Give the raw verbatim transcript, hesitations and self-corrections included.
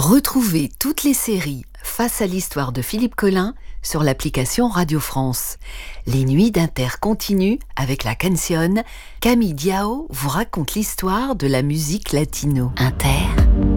Retrouvez toutes les séries Face à l'histoire de Philippe Collin sur l'application Radio France. Les nuits d'Inter continuent avec la canción. Camille Diao vous raconte l'histoire de la musique latino. Inter